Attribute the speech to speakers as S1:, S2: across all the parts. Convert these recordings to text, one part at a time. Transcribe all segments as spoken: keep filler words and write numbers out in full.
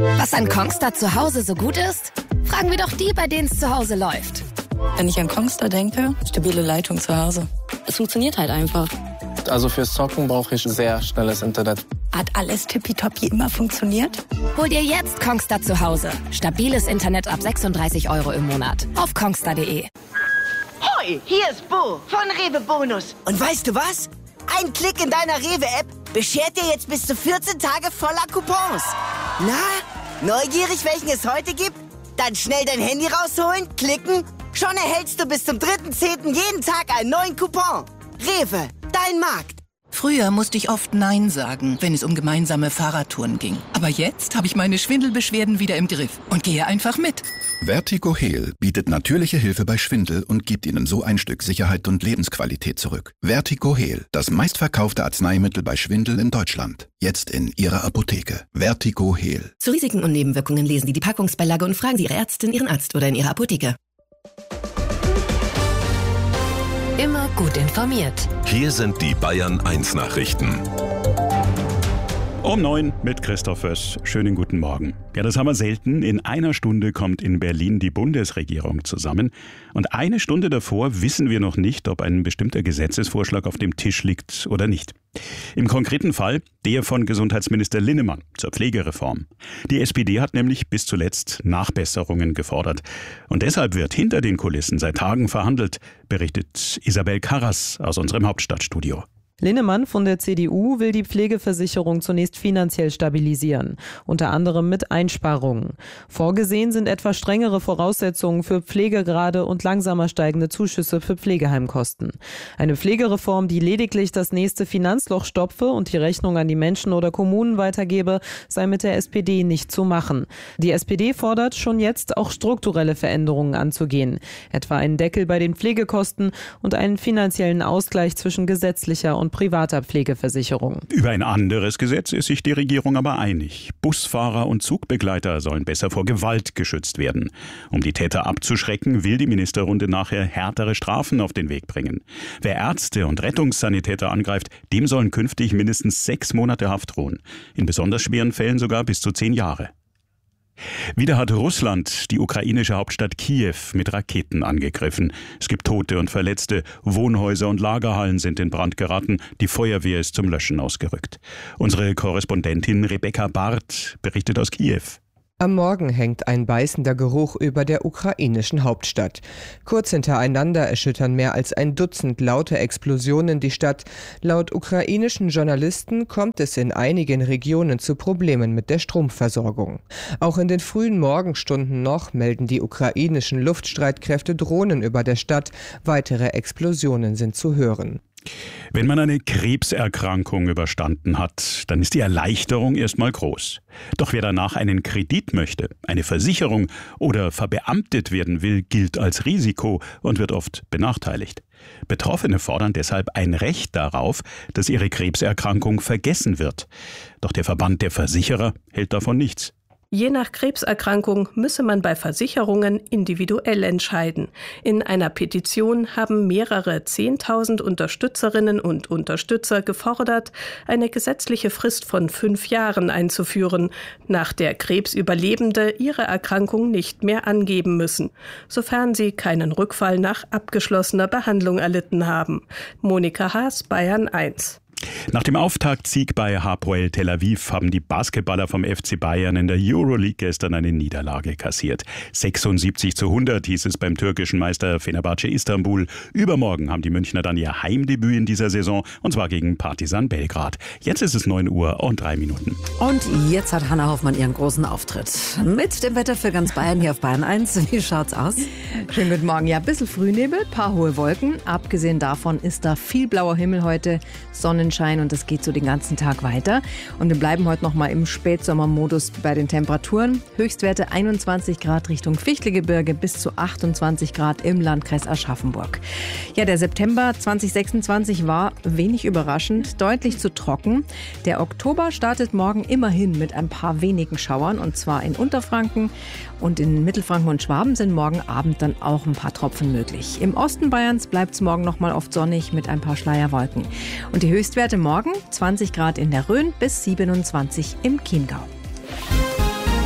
S1: Was an Kongstar zu Hause so gut ist? Fragen wir doch die, bei denen es zu Hause läuft.
S2: Wenn ich an Kongstar denke, stabile Leitung zu Hause. Es funktioniert halt einfach.
S3: Also fürs Zocken brauche ich sehr schnelles Internet.
S2: Hat alles tippitoppi immer funktioniert?
S1: Hol dir jetzt Kongstar zu Hause. Stabiles Internet ab sechsunddreißig Euro im Monat. Auf kongstar punkt de.
S4: Hoi, hier ist Bo von Rewe Bonus. Und weißt du was? Ein Klick in deiner Rewe-App beschert dir jetzt bis zu vierzehn Tage voller Coupons. Na, neugierig, welchen es heute gibt? Dann schnell dein Handy rausholen, klicken. Schon erhältst du bis zum dritten zehnten jeden Tag einen neuen Coupon. Rewe, dein Markt.
S5: Früher musste ich oft Nein sagen, wenn es um gemeinsame Fahrradtouren ging. Aber jetzt habe ich meine Schwindelbeschwerden wieder im Griff und gehe einfach mit.
S6: Vertigo Heal bietet natürliche Hilfe bei Schwindel und gibt Ihnen so ein Stück Sicherheit und Lebensqualität zurück. Vertigo Heal, das meistverkaufte Arzneimittel bei Schwindel in Deutschland. Jetzt in Ihrer Apotheke. Vertigo Heal.
S7: Zu Risiken und Nebenwirkungen lesen Sie die Packungsbeilage und fragen Sie Ihre Ärztin, Ihren Arzt oder in Ihrer Apotheke.
S1: Immer gut informiert.
S8: Hier sind die Bayern eins Nachrichten.
S9: Um neun mit Christoph Föß. Schönen guten Morgen. Ja, das haben wir selten. In einer Stunde kommt in Berlin die Bundesregierung zusammen. Und eine Stunde davor wissen wir noch nicht, ob ein bestimmter Gesetzesvorschlag auf dem Tisch liegt oder nicht. Im konkreten Fall der von Gesundheitsminister Linnemann zur Pflegereform. Die S P D hat nämlich bis zuletzt Nachbesserungen gefordert. Und deshalb wird hinter den Kulissen seit Tagen verhandelt, berichtet Isabel Karras aus unserem Hauptstadtstudio.
S10: Linnemann von der C D U will die Pflegeversicherung zunächst finanziell stabilisieren, unter anderem mit Einsparungen. Vorgesehen sind etwa strengere Voraussetzungen für Pflegegrade und langsamer steigende Zuschüsse für Pflegeheimkosten. Eine Pflegereform, die lediglich das nächste Finanzloch stopfe und die Rechnung an die Menschen oder Kommunen weitergebe, sei mit der S P D nicht zu machen. Die S P D fordert schon jetzt auch strukturelle Veränderungen anzugehen, etwa einen Deckel bei den Pflegekosten und einen finanziellen Ausgleich zwischen gesetzlicher und und privater Pflegeversicherung.
S9: Über ein anderes Gesetz ist sich die Regierung aber einig. Busfahrer und Zugbegleiter sollen besser vor Gewalt geschützt werden. Um die Täter abzuschrecken, will die Ministerrunde nachher härtere Strafen auf den Weg bringen. Wer Ärzte und Rettungssanitäter angreift, dem sollen künftig mindestens sechs Monate Haft drohen. In besonders schweren Fällen sogar bis zu zehn Jahre. Wieder hat Russland die ukrainische Hauptstadt Kiew mit Raketen angegriffen. Es gibt Tote und Verletzte, Wohnhäuser und Lagerhallen sind in Brand geraten, die Feuerwehr ist zum Löschen ausgerückt. Unsere Korrespondentin Rebecca Barth berichtet aus Kiew.
S11: Am Morgen hängt ein beißender Geruch über der ukrainischen Hauptstadt. Kurz hintereinander erschüttern mehr als ein Dutzend laute Explosionen die Stadt. Laut ukrainischen Journalisten kommt es in einigen Regionen zu Problemen mit der Stromversorgung. Auch in den frühen Morgenstunden noch melden die ukrainischen Luftstreitkräfte Drohnen über der Stadt. Weitere Explosionen sind zu hören.
S9: Wenn man eine Krebserkrankung überstanden hat, dann ist die Erleichterung erstmal groß. Doch wer danach einen Kredit möchte, eine Versicherung oder verbeamtet werden will, gilt als Risiko und wird oft benachteiligt. Betroffene fordern deshalb ein Recht darauf, dass ihre Krebserkrankung vergessen wird. Doch der Verband der Versicherer hält davon nichts.
S12: Je nach Krebserkrankung müsse man bei Versicherungen individuell entscheiden. In einer Petition haben mehrere Zehntausend Unterstützerinnen und Unterstützer gefordert, eine gesetzliche Frist von fünf Jahren einzuführen, nach der Krebsüberlebende ihre Erkrankung nicht mehr angeben müssen, sofern sie keinen Rückfall nach abgeschlossener Behandlung erlitten haben. Monika Haas, Bayern eins.
S9: Nach dem Auftaktsieg bei Hapoel Tel Aviv haben die Basketballer vom F C Bayern in der Euroleague gestern eine Niederlage kassiert. sechsundsiebzig zu hundert hieß es beim türkischen Meister Fenerbahce Istanbul. Übermorgen haben die Münchner dann ihr Heimdebüt in dieser Saison, und zwar gegen Partizan Belgrad. Jetzt ist es neun Uhr und drei Minuten.
S13: Und jetzt hat Hanna Hoffmann ihren großen Auftritt. Mit dem Wetter für ganz Bayern hier auf Bayern eins. Wie schaut's aus?
S14: Schönen guten Morgen. Ja, ein bisschen Frühnebel, paar hohe Wolken. Abgesehen davon ist da viel blauer Himmel heute, Sonnenschein, und das geht so den ganzen Tag weiter. Und wir bleiben heute noch mal im Spätsommermodus bei den Temperaturen. Höchstwerte einundzwanzig Grad Richtung Fichtelgebirge bis zu achtundzwanzig Grad im Landkreis Aschaffenburg. Ja, der September zweitausendsechsundzwanzig war wenig überraschend, deutlich zu trocken. Der Oktober startet morgen immerhin mit ein paar wenigen Schauern, und zwar in Unterfranken, und in Mittelfranken und Schwaben sind morgen Abend dann auch ein paar Tropfen möglich. Im Osten Bayerns bleibt es morgen noch mal oft sonnig mit ein paar Schleierwolken. Und die Höchstwerte morgen zwanzig Grad in der Rhön bis siebenundzwanzig im Chiemgau.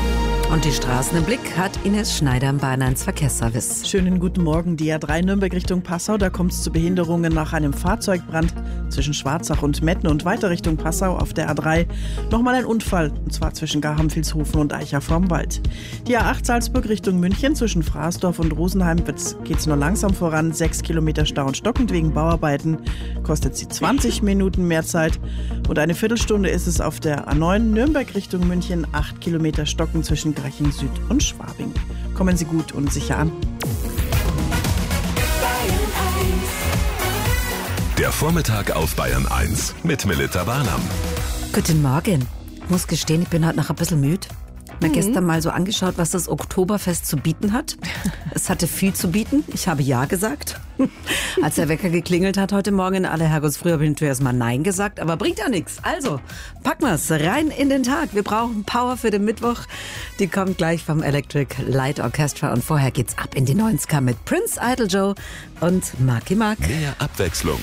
S13: Und die Straßen im Blick hat Ines Schneider im Bayern eins Verkehrsservice.
S15: Schönen guten Morgen. Die A drei Nürnberg Richtung Passau, da kommt es zu Behinderungen nach einem Fahrzeugbrand zwischen Schwarzach und Metten und weiter Richtung Passau auf der A drei. Nochmal ein Unfall, und zwar zwischen Garham-Vilshofen und Eicher vorm Wald. Die A acht Salzburg Richtung München zwischen Fraßdorf und Rosenheim geht es nur langsam voran. Sechs Kilometer Stau und stockend wegen Bauarbeiten. Kostet sie zwanzig Minuten mehr Zeit. Und eine Viertelstunde ist es auf der A neun Nürnberg Richtung München. Acht Kilometer stocken zwischen Greching Süd und Schwabing. Kommen Sie gut und sicher an.
S8: Der Vormittag auf Bayern eins mit Melita Barnam.
S13: Guten Morgen. Ich muss gestehen, ich bin heute noch ein bisschen müde. Ich habe mir gestern mal so angeschaut, was das Oktoberfest zu bieten hat. Es hatte viel zu bieten. Ich habe Ja gesagt. Als der Wecker geklingelt hat heute Morgen in aller Herrgottsfrüh, habe ich natürlich erstmal Nein gesagt. Aber bringt ja nichts. Also, packen wir's rein in den Tag. Wir brauchen Power für den Mittwoch. Die kommt gleich vom Electric Light Orchestra. Und vorher geht's ab in die neunziger mit Prince, Idle Joe und Marky Mark.
S8: Mehr Abwechslung.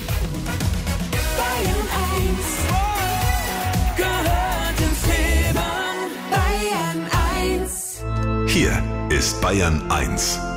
S8: Hier ist Bayern eins.